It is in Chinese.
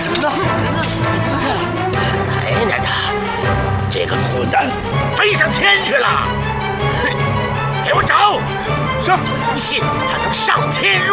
人呢？ 奶奶的，这个混蛋飞上天去了！哼，给我找！ 是， 不信他能上天入